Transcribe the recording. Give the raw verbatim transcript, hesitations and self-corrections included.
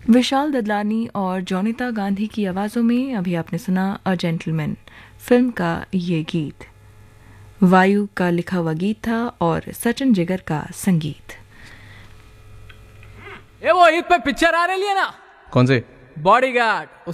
विशाल ददलानी और जॉनिता गांधी की आवाज़ों में अभी आपने सुना अ जेंटलमैन फिल्म का ये गीत। वायु का लिखा हुआ गीत था और सचिन जिगर का संगीत। ये वो ईद पे पिक्चर आ रही है ना, कौन से? बॉडीगार्ड।